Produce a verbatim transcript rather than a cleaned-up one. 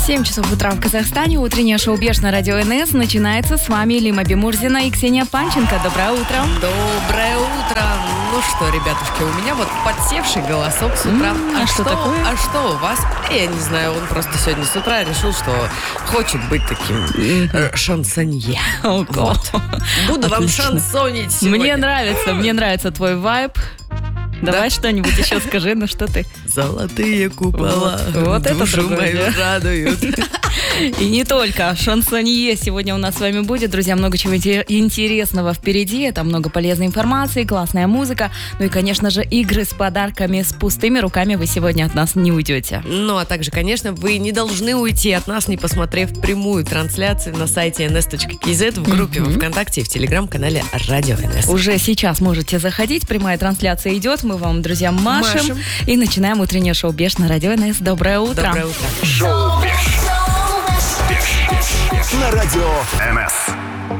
семь часов утра в Казахстане. Утреннее шоу «Беш» на радио эн эс начинается. С вами Лима Бимурзина и Ксения Панченко. Доброе утро. Доброе утро. Ну что, ребятушки, у меня вот подсевший голосок с утра. М, а а что такое? А что у вас? Я не знаю, он просто сегодня с утра решил, что хочет быть таким э, шансонье. Ого. Вот. Буду вам Отлично. шансонить сегодня. Мне нравится, мне нравится твой вайб. Давай Да? что-нибудь еще скажи, ну что ты. Золотые купола Вот, вот это душу другое мою дело. радуют. И не только. Шансонье сегодня у нас с вами будет. Друзья, много чего инте- интересного впереди. Это много полезной информации, классная музыка. Ну и, конечно же, игры с подарками. С пустыми руками вы сегодня от нас не уйдете. Ну, а также, конечно, вы не должны уйти от нас, не посмотрев прямую трансляцию на сайте эн эс точка кей зет, в группе Мгм. во ВКонтакте и в Телеграм-канале Радио эн эс. Уже сейчас можете заходить. Прямая трансляция идет. Мы вам, друзья, машем. Машем. И начинаем утреннее шоу «Беш» на радио эн эс. Доброе утро. Доброе утро. Шоу «Беш». На радио эн эс.